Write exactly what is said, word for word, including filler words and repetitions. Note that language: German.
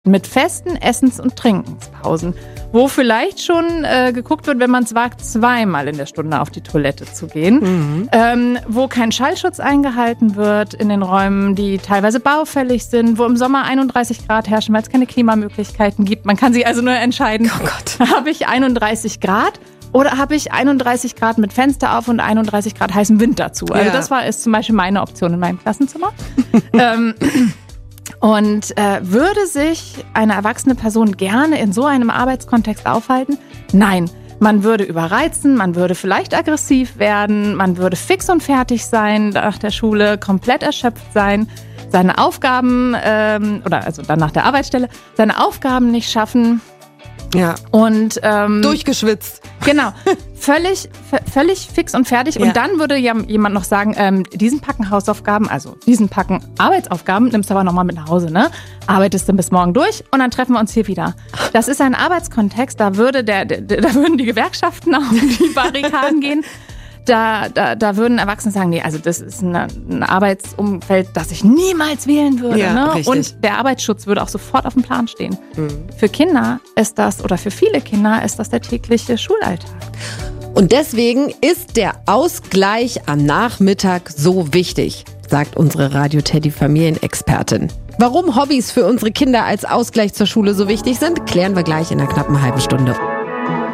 Mit festen Essens- und Trinkenspausen, wo vielleicht schon äh, geguckt wird, wenn man es wagt, zweimal in der Stunde auf die Toilette zu gehen, mhm. ähm, wo kein Schallschutz eingehalten wird in den Räumen, die teilweise baufällig sind, wo im Sommer einunddreißig Grad herrschen, weil es keine Klimamöglichkeiten gibt. Man kann sich also nur entscheiden, oh Gott. Habe ich einunddreißig Grad oder habe ich einunddreißig Grad mit Fenster auf und einunddreißig Grad heißen Wind dazu. Also ja. das war ist zum Beispiel meine Option in meinem Klassenzimmer. ähm, Und äh, würde sich eine erwachsene Person gerne in so einem Arbeitskontext aufhalten? Nein, man würde überreizen, man würde vielleicht aggressiv werden, man würde fix und fertig sein nach der Schule, komplett erschöpft sein, seine Aufgaben, ähm, oder also dann nach der Arbeitsstelle, seine Aufgaben nicht schaffen. Ja. Und ähm, durchgeschwitzt. Genau, völlig, v- völlig fix und fertig. Ja. Und dann würde ja jemand noch sagen, ähm, diesen Packen Hausaufgaben, also diesen Packen Arbeitsaufgaben, nimmst du aber nochmal mit nach Hause, ne? Arbeitest dann bis morgen durch und dann treffen wir uns hier wieder. Das ist ein Arbeitskontext, da würde der, der da würden die Gewerkschaften auf die Barrikaden gehen. Da, da, da würden Erwachsene sagen, nee, also das ist eine, ein Arbeitsumfeld, das ich niemals wählen würde. Ja, ne? richtig. Und der Arbeitsschutz würde auch sofort auf dem Plan stehen. Mhm. Für Kinder ist das, oder für viele Kinder ist das der tägliche Schulalltag. Und deswegen ist der Ausgleich am Nachmittag so wichtig, sagt unsere Radio-Teddy-Familienexpertin. Warum Hobbys für unsere Kinder als Ausgleich zur Schule so wichtig sind, klären wir gleich in einer knappen halben Stunde.